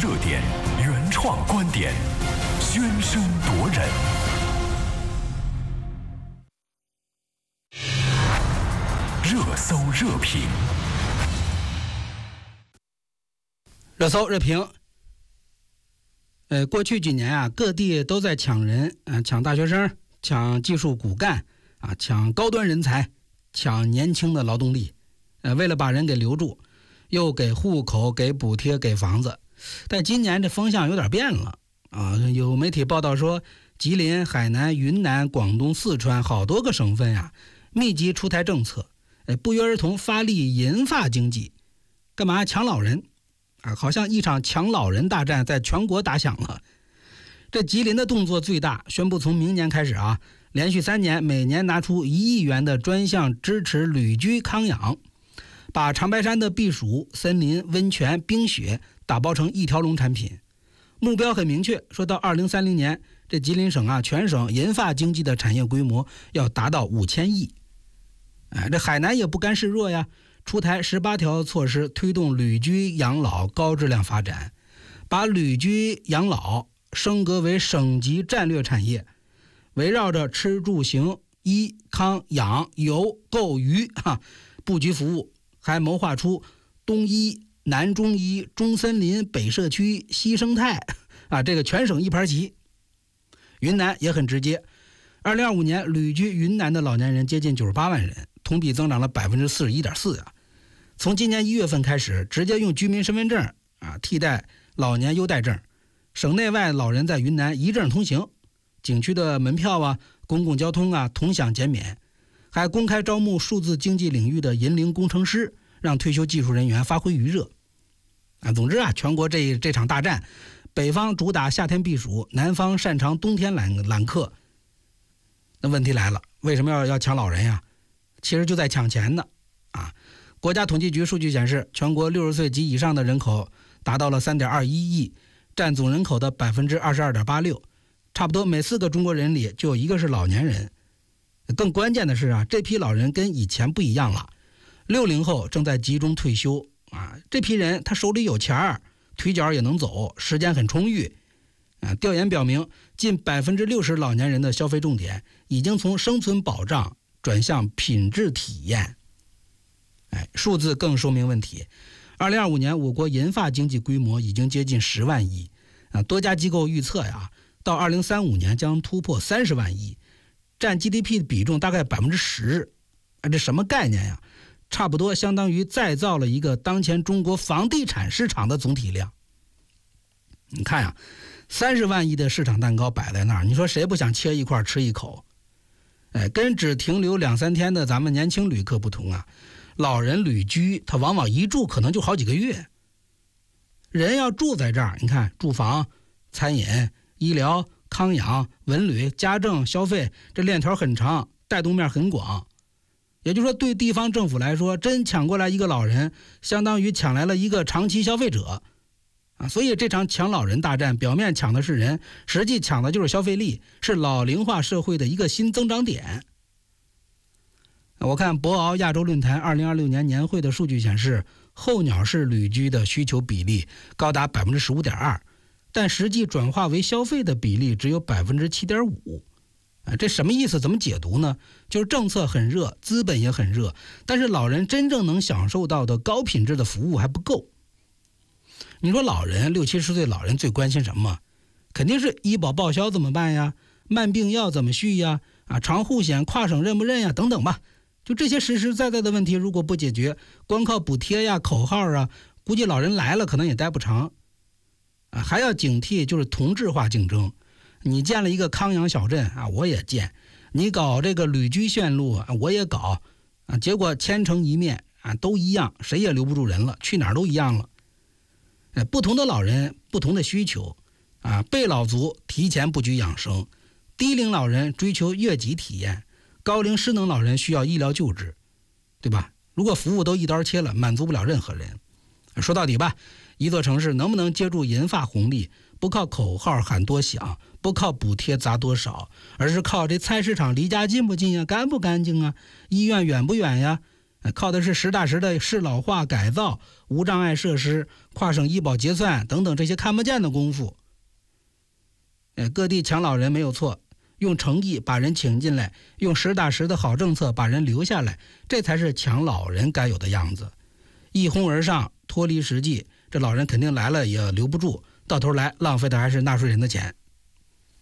热点，原创观点，喧声夺人。热搜热评， 热搜热评。过去几年啊，各地都在抢人，抢大学生，抢技术骨干，抢高端人才，抢年轻的劳动力。为了把人给留住，又给户口、给补贴、给房子。但今年这风向有点变了啊！有媒体报道说，吉林、海南、云南、广东、四川好多个省份呀，密集出台政策，不约而同发力银发经济，干嘛抢老人？好像一场抢老人大战在全国打响了。这吉林的动作最大，宣布从明年开始啊，连续3年每年拿出1亿元的专项支持旅居康养，把长白山的避暑、森林、温泉、冰雪打包成一条龙产品。目标很明确，说到2030年，这吉林省啊，全省银发经济的产业规模要达到5000亿。这海南也不甘示弱呀，出台18条措施，推动旅居养老高质量发展，把旅居养老升格为省级战略产业，围绕着吃住行医康养游购娱布局服务，还谋划出东医、南中医、中森林、北社区、西生态这个全省一盘棋。云南也很直接，2025年旅居云南的老年人接近98万人，同比增长了 41.4%呀。从今年1月份开始，直接用居民身份证替代老年优待证，省内外老人在云南一证通行，景区的门票公共交通同享减免，还公开招募数字经济领域的银龄工程师，让退休技术人员发挥余热。总之全国这场大战，北方主打夏天避暑，南方擅长冬天揽客。那问题来了，为什么要抢老人呀？其实就在抢钱呢国家统计局数据显示，全国60岁及以上的人口达到了 3.21 亿，占总人口的 22.86%， 差不多每4个中国人里就有1个是老年人。更关键的是这批老人跟以前不一样了，60后正在集中退休这批人他手里有钱儿，腿脚也能走，时间很充裕。调研表明，近 60% 老年人的消费重点已经从生存保障转向品质体验。数字更说明问题。2025年我国银发经济规模已经接近10万亿多家机构预测到2035年将突破30万亿，占 GDP 的比重大概 10%。这什么概念呀？差不多相当于再造了一个当前中国房地产市场的总体量。你看30万亿的市场蛋糕摆在那儿，你说谁不想切一块吃一口？跟只停留2-3天的咱们年轻旅客不同老人旅居他往往一住可能就好几个月。人要住在这儿，你看住房、餐饮、医疗、康养、文旅、家政、消费，这链条很长，带动面很广。也就是说，对地方政府来说，真抢过来一个老人，相当于抢来了一个长期消费者所以这场抢老人大战，表面抢的是人，实际抢的就是消费力，是老龄化社会的一个新增长点。我看博鳌亚洲论坛2026年年会的数据显示，候鸟式旅居的需求比例高达 15.2%， 但实际转化为消费的比例只有 7.5%。这什么意思？怎么解读呢？就是政策很热，资本也很热，但是老人真正能享受到的高品质的服务还不够。你说老人60-70岁老人最关心什么？肯定是医保报销怎么办呀？慢病药怎么续呀？长护险跨省认不认呀？等等吧。就这些实实在在的问题，如果不解决，光靠补贴呀、口号估计老人来了可能也待不长。还要警惕就是同质化竞争。你建了一个康养小镇我也建；你搞这个旅居线路我也搞结果千城一面都一样，谁也留不住人了，去哪儿都一样了。不同的老人不同的需求被老族提前布局养生，低龄老人追求悦己体验，高龄失能老人需要医疗救治，对吧？如果服务都一刀切了，满足不了任何人。说到底吧，一座城市能不能接住银发红利，不靠口号喊多响，不靠补贴砸多少，而是靠这菜市场离家近不近呀，干不干净啊，医院远不远呀， 靠的是实打实的适老化改造、无障碍设施、跨省医保结算等等这些看不见的功夫。各地抢老人没有错，用诚意把人请进来，用实打实的好政策把人留下来，这才是抢老人该有的样子。一哄而上，脱离实际，这老人肯定来了也留不住，到头来浪费的还是纳税人的钱。